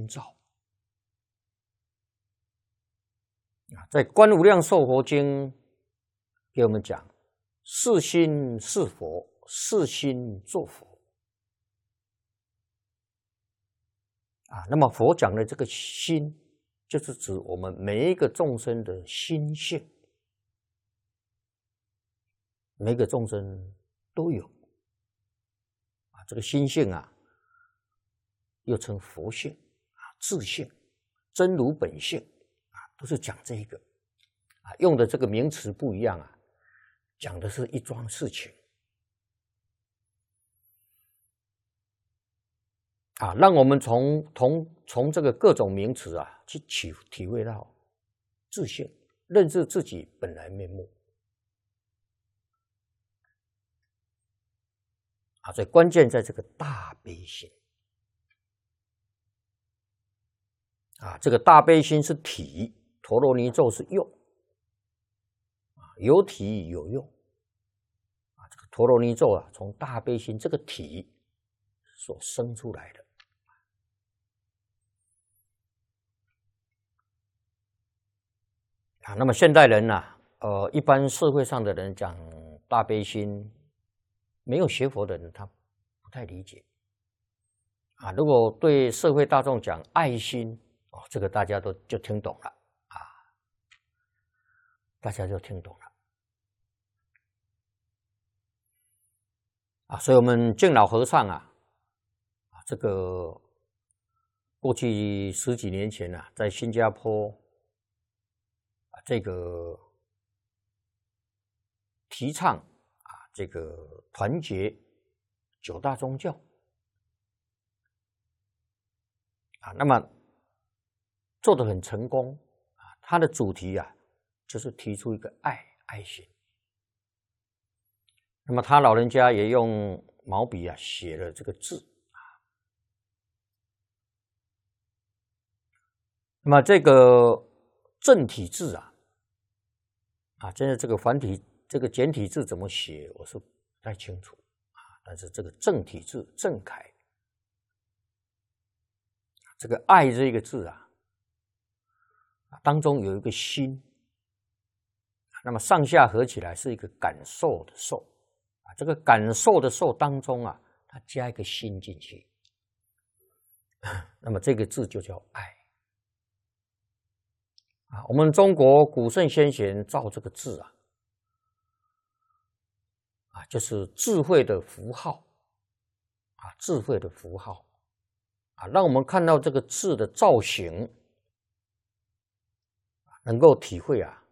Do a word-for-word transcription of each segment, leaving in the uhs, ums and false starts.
心造。啊，在《观无量寿佛经》给我们讲，是心是佛，是心作佛。啊，那么佛讲的这个心，就是指我们每一个众生的心性，每个众生都有。啊，这个心性啊，又称佛性啊、自性、真如本性啊，都是讲这一个啊，用的这个名词不一样啊，讲的是一桩事情。啊，让我们从从从这个各种名词啊，去体体会到自性，认识自己本来面目。啊，所以关键在这个大悲心。啊，这个大悲心是体，陀罗尼咒是用。啊，有体有用。啊，这个陀罗尼咒啊，从大悲心这个体所生出来的。啊，那么现代人呢、啊，呃，一般社会上的人讲大悲心，没有学佛的人他不太理解。啊，如果对社会大众讲爱心，哦，这个大家都就听懂了啊，大家就听懂了。啊，所以我们敬老和尚啊，啊，这个过去十几年前啊，在新加坡。这个提倡啊，这个团结九大宗教啊，那么做得很成功啊。它的主题啊，就是提出一个爱爱心。那么他老人家也用毛笔啊写了这个字啊。那么这个正体字啊。啊，现在这个繁体、这个简体字怎么写，我是不太清楚啊。但是这个正体字正楷，这个“爱”这个字啊，当中有一个心，那么上下合起来是一个感受的受啊。这个感受的受当中啊，它加一个心进去，那么这个字就叫爱。啊，我们中国古圣先贤造这个字啊，啊，就是智慧的符号，啊，智慧的符号，啊，让我们看到这个字的造型，能够体会啊，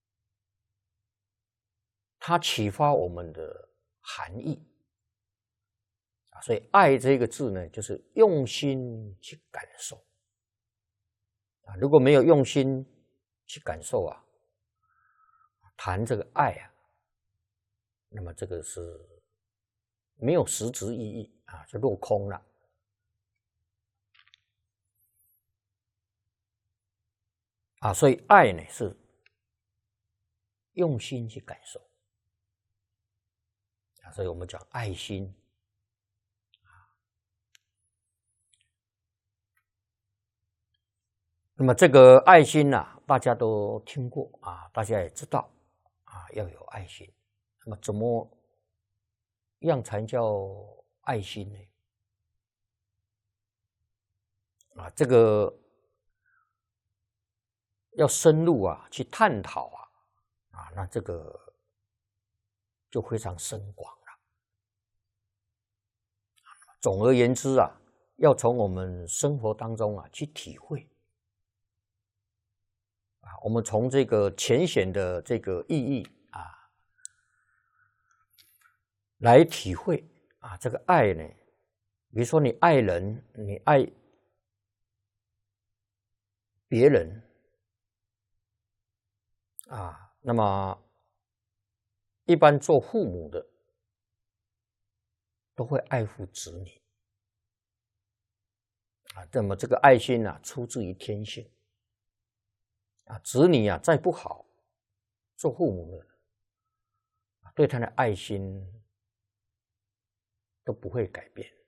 它启发我们的含义。啊，所以“爱”这个字呢，就是用心去感受。啊，如果没有用心去感受啊，谈这个爱啊，那么这个是没有实质意义啊，就落空了。啊，所以爱呢是用心去感受啊，所以我们讲爱心。那么这个爱心啊，大家都听过啊，大家也知道啊，要有爱心。那么怎么样才叫爱心呢？啊，这个要深入啊去探讨啊，啊，那这个就非常深广了。总而言之啊，要从我们生活当中啊去体会。啊，我们从这个浅显的这个意义啊，来体会啊，这个爱呢，比如说你爱人，你爱别人啊，那么一般做父母的都会爱护子女啊，那么这个爱心啊，出自于天性。啊，子女啊再不好，做父母的对他的爱心都不会改变。